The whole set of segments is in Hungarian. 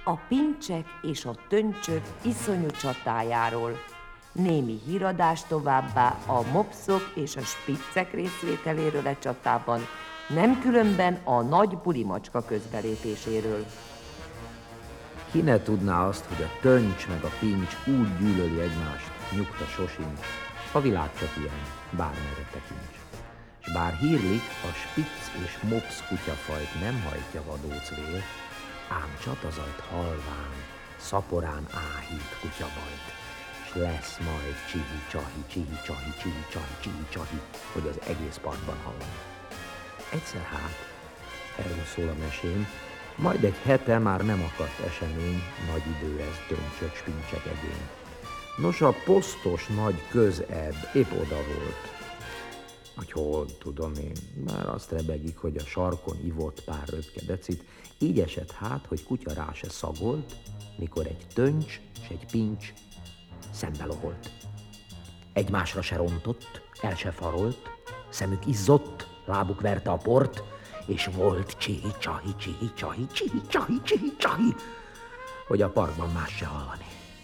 a pincsek és a töncsök iszonyú csatájáról. Némi híradás továbbá a mopszok és a spiccek részvételéről a csatában, nem különben a nagy bulimacska közbelépéséről. Ki ne tudná azt, hogy a töncs meg a pincs úgy gyűlöli egymást, nyugta sosincs, a világ csak ilyen, bármerre tekints. S bár hírlik, a spicc és mopsz kutyafajt nem hajtja vadóc vér, ám csatazajt halván, szaporán áhít kutyabajt, s lesz majd csihi-csahi, csihi-csahi, csihi-csahi, csihi-csahi, hogy az egész parkban hallani. Egyszer hát, erről szól a mesém, majd egy hete már nem akadt esemény, nagy idő ez töncsök, spincsek egény. Nos, a posztos nagy közebb épp oda volt. Hogy hol, tudom én, már azt rebegik, hogy a sarkon ivott pár röpke decit, így esett hát, hogy kutya rá se szagolt, mikor egy töncs s egy pincs szembe loholt. Egymásra se rontott, el se farolt, szemük izzott, lábuk verte a port, és volt csihi-csahi, csihi-csahi, csihi-csahi, csihi-csahi, hogy a parkban más se hallani.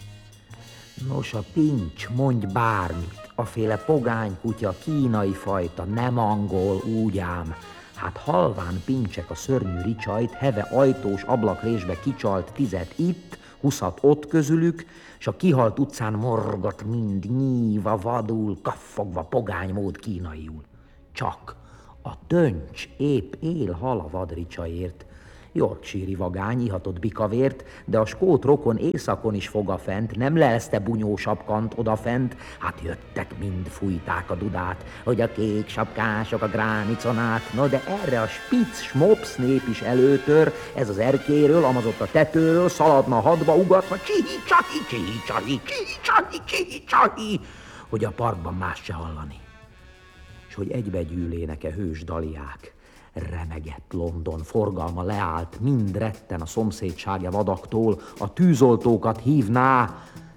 Nos, a pincs, mondj bármit, aféle pogány kutya, kínai fajta, nem angol, úgy ám. Hát halván pincsek a szörnyű ricsajt, heve ajtós ablakrésbe kicsalt 10 itt, 20 ott közülük, s a kihalt utcán morgat mind, nyíva, vadul, kaffogva, pogánymód kínaiul. Csak a töncs épp él hal a vadricsaért, Yorkshire-i vagány ihatott bikavért, de a skót rokon éjszakon is fog a fent, nem lelszte bunyó sapkant odafent, hát jöttek, mind fújták a dudát, hogy a kék sapkások a gránicon át, no de erre a spicc, smopsz nép is előtör, ez az erkéről, amazott a tetőről, szaladna hadba, ugatva, csihi-csahi, csihi-csahi, csihi-csahi, csihi-csahi, hogy a parkban más se hallani. És hogy egybegyűlének-e hős daliák, remegett London, forgalma leállt, mind retten a szomszédsága vadaktól, a tűzoltókat hívná.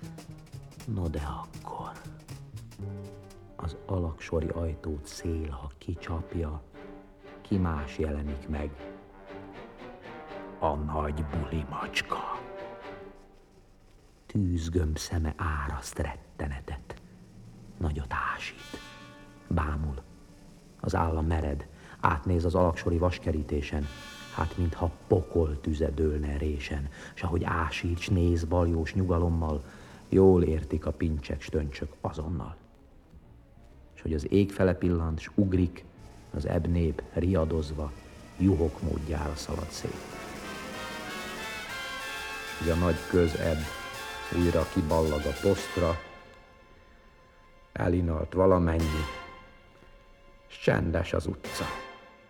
No de akkor az alaksori ajtót szél, ha kicsapja, ki más jelenik meg? A nagy bulimacska. Tűzgömb szeme áraszt rettenetet, nagyot ásít, bámul, az álla mered, átnéz az alaksori vaskerítésen, hát mintha pokol tüze dőlne résen, s ahogy ásít, s néz baljós nyugalommal, jól értik a pincsek, stöncsök azonnal. És hogy az ég fele pillant, s ugrik, az ebb nép riadozva, juhok módjára szalad szét. Hogy a nagy közebb újra kiballag a posztra, elinalt valamennyi, s csendes az utca.